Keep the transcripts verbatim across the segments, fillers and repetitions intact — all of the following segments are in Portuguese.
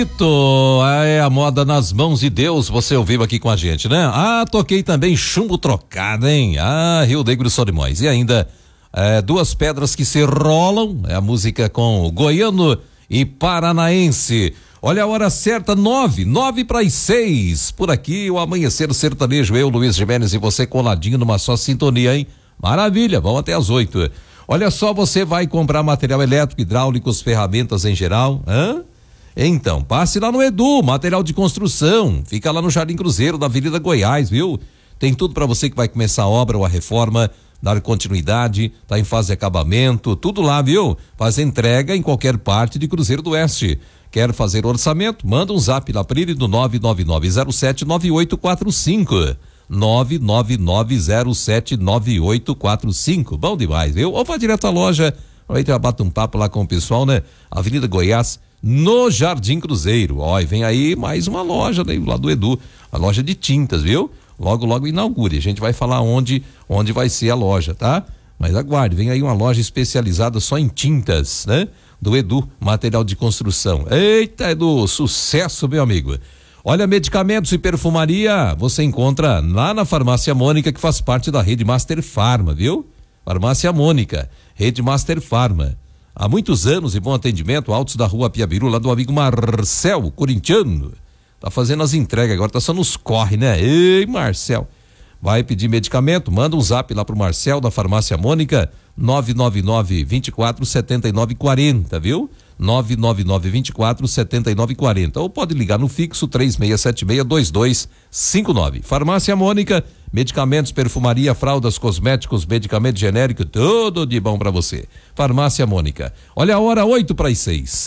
É a moda nas mãos de Deus, você ouviu aqui com a gente, né? Ah, toquei também Chumbo Trocado, hein? Ah, Rio Negro e Solimões. E ainda é, Duas Pedras que Se Rolam, é a música com o Goiano e Paranaense. Olha a hora certa, nove, nove para as seis. Por aqui o Amanhecer Sertanejo, eu, Luiz Gimenez e você coladinho numa só sintonia, hein? Maravilha, vamos até as oito. Olha só, você vai comprar material elétrico, hidráulicos, ferramentas em geral, hã? Então, passe lá no Edu, material de construção, fica lá no Jardim Cruzeiro, da Avenida Goiás, viu? Tem tudo para você que vai começar a obra ou a reforma, dar continuidade, tá em fase de acabamento, tudo lá, viu? Faz entrega em qualquer parte de Cruzeiro do Oeste. Quer fazer orçamento? Manda um zap lá para ele no nove nove nove zero sete nove oito quatro cinco. nove nove nove zero sete nove oito quatro cinco. Bom demais, viu? Ou vá direto à loja, aí já bate um papo lá com o pessoal, né? Avenida Goiás, no Jardim Cruzeiro. Ó, e vem aí mais uma loja, né? Lá do Edu, a loja de tintas, viu? Logo, logo inaugure. A gente vai falar onde, onde vai ser a loja, tá? Mas aguarde, vem aí uma loja especializada só em tintas, né? Do Edu, material de construção. Eita, Edu, sucesso, meu amigo. Olha, medicamentos e perfumaria, você encontra lá na Farmácia Mônica, que faz parte da rede Master Farma, viu? Farmácia Mônica, rede Master Farma. Há muitos anos e bom atendimento, altos da rua Piabiru, lá do amigo Marcel, corintiano. Tá fazendo as entregas agora, tá só nos corre, né? Ei, Marcel. Vai pedir medicamento? Manda um zap lá pro Marcel da Farmácia Mônica, nove nove nove, vinte e quatro, setenta e nove quarenta, viu? nove nove nove, vinte e quatro, setenta e nove quarenta. Ou pode ligar no fixo três seis sete seis, dois dois cinco nove. Farmácia Mônica, medicamentos, perfumaria, fraldas, cosméticos, medicamento genérico, tudo de bom pra você. Farmácia Mônica. Olha a hora, oito para as seis.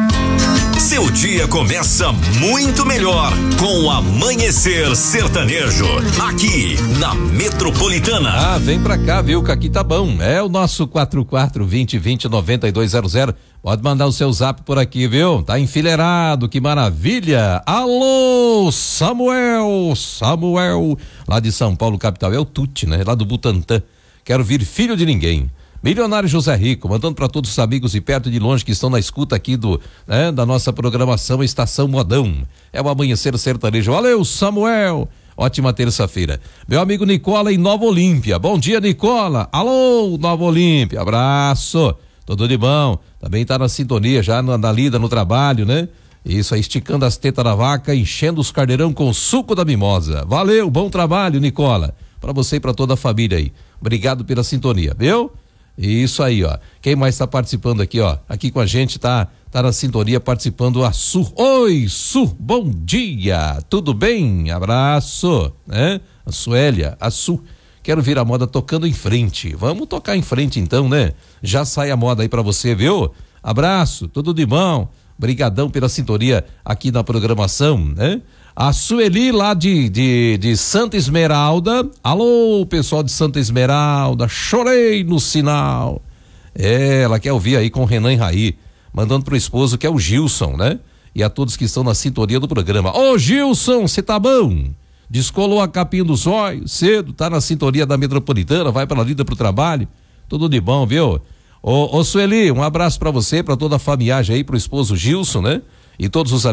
Seu dia começa muito melhor com o Amanhecer Sertanejo, aqui na Metropolitana. Ah, vem pra cá, viu, que aqui tá bom. É o nosso quatro quatro vinte, vinte, noventa e dois zero zero. Pode mandar o seu zap por aqui, viu? Tá enfileirado, que maravilha. Alô, Samuel, Samuel, lá de São Paulo, capital. É o Tuti, né? Lá do Butantã. Quero vir filho de ninguém. Milionário José Rico, mandando para todos os amigos de perto e de longe que estão na escuta aqui do, né, da nossa programação Estação Modão. É o Amanhecer Sertanejo. Valeu, Samuel. Ótima terça-feira. Meu amigo Nicola em Nova Olímpia. Bom dia, Nicola. Alô, Nova Olímpia. Abraço. Tudo de bom. Também tá na sintonia, já na, na lida no trabalho, né? Isso aí, esticando as tetas da vaca, enchendo os carneirão com suco da mimosa. Valeu, bom trabalho, Nicola. Para você e para toda a família aí. Obrigado pela sintonia, viu? Isso aí, ó. Quem mais está participando aqui, ó? Aqui com a gente tá, tá na sintonia participando a Su. Oi, Su, bom dia. Tudo bem? Abraço, né? A Suélia, a Su. Quero vir a moda tocando em frente. Vamos tocar em frente então, né? Já sai a moda aí pra você, viu? Abraço, tudo de bom. Brigadão pela sintonia aqui na programação, né? A Sueli lá de, de, de Santa Esmeralda. Alô, pessoal de Santa Esmeralda, chorei no sinal. É, ela quer ouvir aí com o Renan e Raí, mandando pro esposo que é o Gilson, né? E a todos que estão na sintonia do programa. Ô Gilson, você tá bom? Descolou a capinha dos olhos cedo, tá na sintonia da Metropolitana, vai pra lida pro trabalho. Tudo de bom, viu? Ô, ô Sueli, um abraço pra você, pra toda a família aí, pro esposo Gilson, né? E todos os